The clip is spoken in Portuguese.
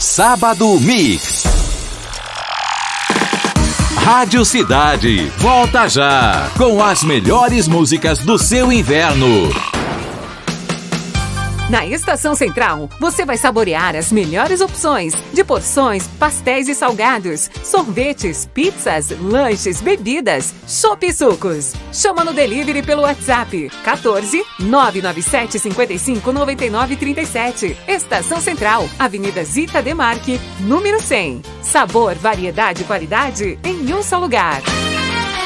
Sábado Mix. Rádio Cidade, volta já, com as melhores músicas do seu inverno. Na Estação Central, você vai saborear as melhores opções de porções, pastéis e salgados, sorvetes, pizzas, lanches, bebidas, chopp e sucos. Chama no delivery pelo WhatsApp 14 997 55 99 37. Estação Central, Avenida Zita Demarque, número 100. Sabor, variedade e qualidade em um só lugar.